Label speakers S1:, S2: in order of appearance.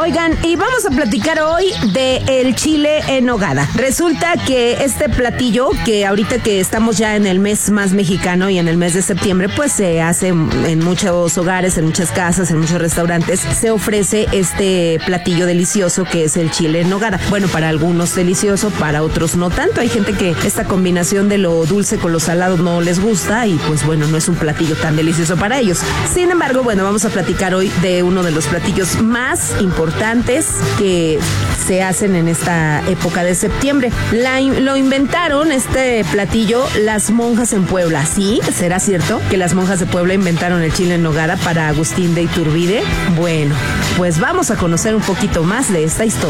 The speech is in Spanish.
S1: Oigan, y vamos a platicar hoy de el chile en nogada. Resulta que este platillo, que ahorita que estamos ya en el mes más mexicano y en el mes de septiembre, pues se hace en muchos hogares, en muchas casas, en muchos restaurantes, se ofrece este platillo delicioso que es el chile en nogada. Bueno, para algunos delicioso, para otros no tanto. Hay gente que esta combinación de lo dulce con lo salado no les gusta y pues bueno, no es un platillo tan delicioso para ellos. Sin embargo, bueno, vamos a platicar hoy de uno de los platillos más importantes que se hacen en esta época de septiembre. Lo inventaron, este platillo, las monjas en Puebla. ¿Sí? ¿Será cierto que las monjas de Puebla inventaron el chile en nogada para Agustín de Iturbide? Bueno, pues vamos a conocer un poquito más de esta historia.